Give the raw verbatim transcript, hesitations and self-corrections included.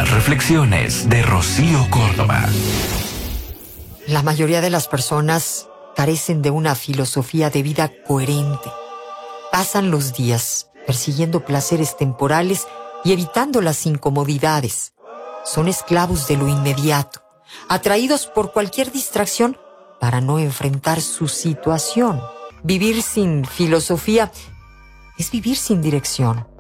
Las reflexiones de Rocío Córdoba. La mayoría de las personas carecen de una filosofía de vida coherente. Pasan los días persiguiendo placeres temporales y evitando las incomodidades. Son esclavos de lo inmediato, atraídos por cualquier distracción para no enfrentar su situación. Vivir sin filosofía es vivir sin dirección.